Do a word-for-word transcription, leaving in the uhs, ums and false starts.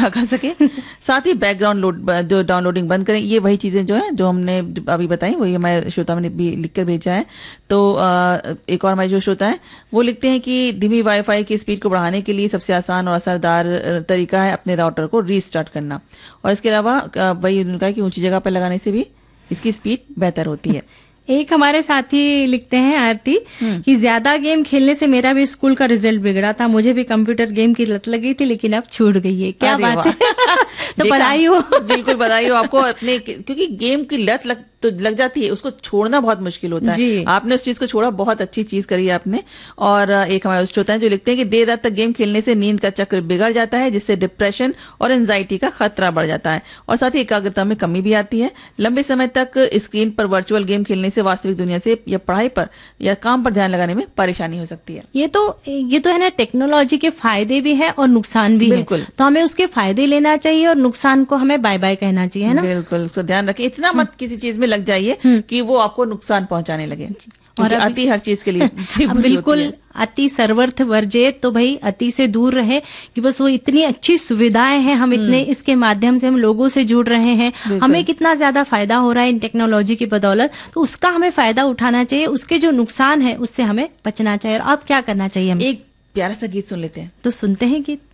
ना कर सके। साथ ही बैकग्राउंड लोड जो डाउनलोडिंग बंद करें। ये वही चीजें जो है जो हमने अभी बताई, वही हमारे श्रोता ने भी लिखकर भेजा है। तो एक और हमारे जो श्रोता है वो लिखते हैं कि धीमी वाईफाई की स्पीड को बढ़ाने के लिए सबसे आसान और असरदार तरीका है अपने राउटर को रीस्टार्ट करना, और इसके अलावा वही उन्होंने कहा कि ऊंची जगह पर लगाने से भी इसकी स्पीड बेहतर होती है। एक हमारे साथी लिखते हैं आरती कि ज्यादा गेम खेलने से मेरा भी स्कूल का रिजल्ट बिगड़ा था, मुझे भी कंप्यूटर गेम की लत लगी थी लेकिन अब छूट गई है। क्या बात है। तो बधाई हो। बिल्कुल बधाई हो आपको अपने, क्योंकि गेम की लत लग तो लग जाती है, उसको छोड़ना बहुत मुश्किल होता है। आपने उस चीज को छोड़ा, बहुत अच्छी चीज करी है आपने। और एक हमारे श्रोता हैं जो लिखते हैं कि देर रात तक गेम खेलने से नींद का चक्र बिगड़ जाता है, जिससे डिप्रेशन और एंजाइटी का खतरा बढ़ जाता है, और साथ ही एकाग्रता में कमी भी आती है। लंबे समय तक स्क्रीन पर वर्चुअल गेम खेलने से वास्तविक दुनिया से या पढ़ाई पर या काम पर ध्यान लगाने में परेशानी हो सकती है। ये तो ये तो है ना, टेक्नोलॉजी के फायदे भी है और नुकसान भी है, तो हमें उसके फायदे लेना चाहिए और नुकसान को हमें बाय बाय कहना चाहिए, है ना। बिल्कुल, उसको ध्यान रखें, इतना मत किसी चीज में लग जाइए कि वो आपको नुकसान पहुंचाने लगे, और अति हर चीज के लिए बिल्कुल अति सर्वर्थ वर्जेत, तो भाई अति से दूर रहे कि बस वो इतनी अच्छी सुविधाएं हैं, हम इतने इसके माध्यम से हम लोगों से जुड़ रहे हैं, हमें कितना ज्यादा फायदा हो रहा है इन टेक्नोलॉजी की बदौलत, तो उसका हमें फायदा उठाना चाहिए, उसके जो नुकसान है उससे हमें बचना चाहिए। और अब क्या करना चाहिए हमें? एक प्यारा सा गीत सुन लेते हैं। तो सुनते हैं गीत।